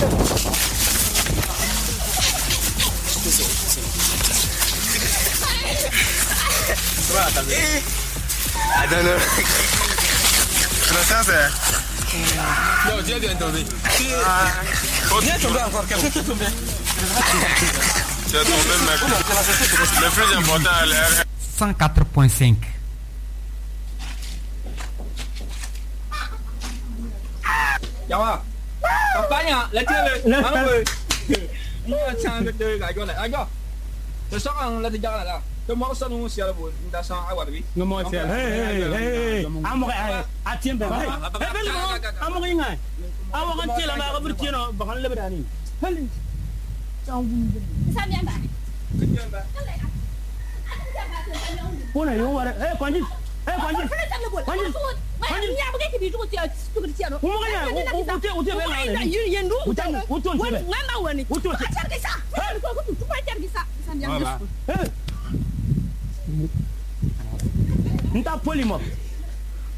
I don't know. Non, Dieu vient tomber. Viens tomber encore, quelqu'un qui est tombé. Tu as tombé, mec. Le plus important à l'air. 104.5. Yawa. Kampanye, laisse-le. Il y a un chien de gars. Regarde. Je sors en la dégâts là. Comment ça nous s'y a le bout dans sa agua oui. Non moi c'est hey amore atien ben hey amore ngai amore ntela ma ga burti no ba kan le badani hal Sa bien ba. Pona yo wara kwanji kwanji Kwanji nya ba ke bi tu ti tu ti no. Mo ga ya o te be la Yu yendu. o to se be Ngamba woni. o to se Achar ke sa. Ko tu pa char ke sa. Sa bien. nta poli mo